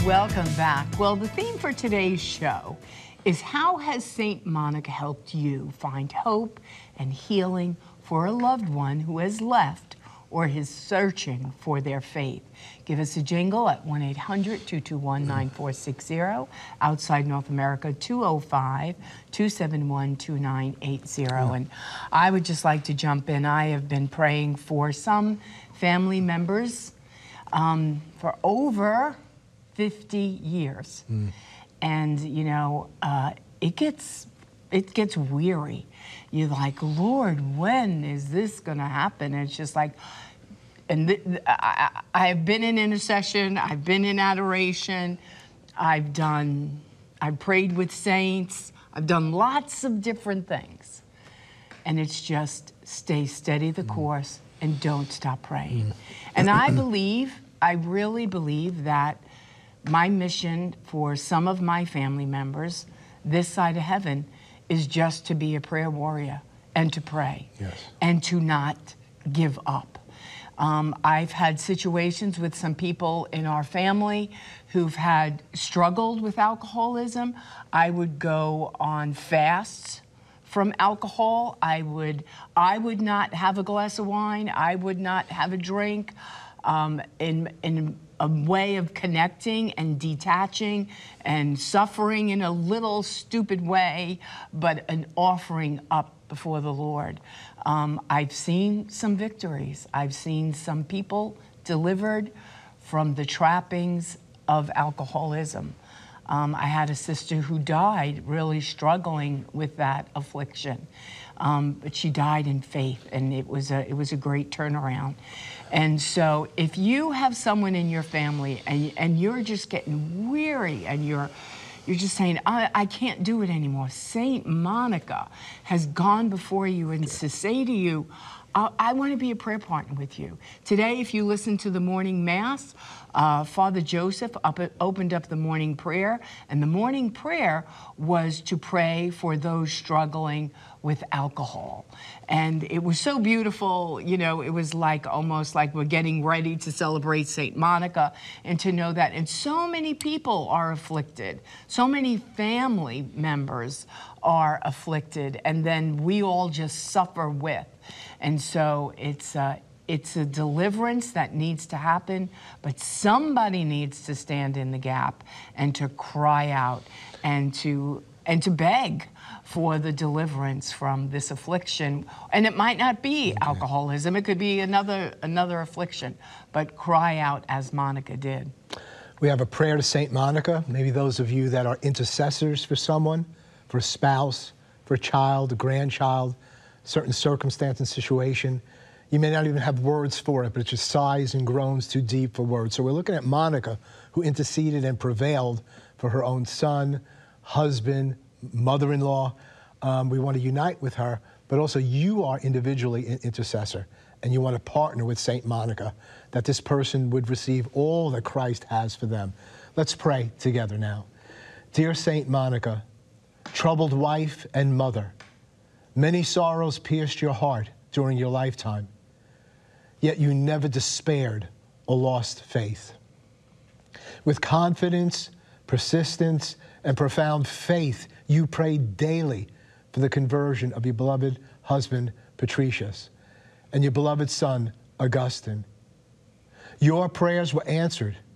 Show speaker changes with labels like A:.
A: Welcome back. Well, the theme for today's show is how has St. Monica helped you find hope and healing for a loved one who has left or is searching for their faith? Give us a jingle at 1-800-221-9460. Outside North America, 205-271-2980. And I would just like to jump in. I have been praying for some family members for over 50 years. And, you know, it gets weary. You're like, Lord, when is this going to happen? And it's just like, and I have been in intercession. I've been in adoration. I've prayed with saints. I've done lots of different things. And it's just stay steady the course and don't stop praying. And I really believe that my mission for some of my family members this side of heaven is just to be a prayer warrior and to pray.
B: Yes.
A: And to not give up. I've had situations with some people in our family who've had struggled with alcoholism. I would go on fasts from alcohol. I would not have a glass of wine. I would not have a drink. In a way of connecting and detaching and suffering in a little stupid way, but an offering up before the Lord. I've seen some victories. I've seen some people delivered from the trappings of alcoholism. I had a sister who died really struggling with that affliction. But she died in faith, and it was a great turnaround. And so if you have someone in your family and you're just getting weary and you're just saying, I can't do it anymore, St. Monica has gone before you and to say to you, I want to be a prayer partner with you. Today, if you listen to the morning mass, Father Joseph opened up the morning prayer, and the morning prayer was to pray for those struggling with alcohol. And it was so beautiful, you know, it was like almost like we're getting ready to celebrate St. Monica, and to know that, and so many people are afflicted, so many family members are afflicted, and then we all just suffer with. And so it's a deliverance that needs to happen, but somebody needs to stand in the gap and to cry out and to beg for the deliverance from this affliction. And it might not be alcoholism, it could be another affliction, but cry out as Monica did.
B: We have a prayer to St. Monica. Maybe those of you that are intercessors for someone, for a spouse, for a child, a grandchild, certain circumstance and situation. You may not even have words for it, but it just sighs and groans too deep for words. So we're looking at Monica, who interceded and prevailed for her own son, husband, mother-in-law. We want to unite with her, but also you are individually an intercessor, and you want to partner with St. Monica, that this person would receive all that Christ has for them. Let's pray together now. Dear St. Monica, troubled wife and mother, many sorrows pierced your heart during your lifetime, yet you never despaired or lost faith. With confidence, persistence, and profound faith, you prayed daily for the conversion of your beloved husband, Patricius, and your beloved son, Augustine. Your prayers were answered,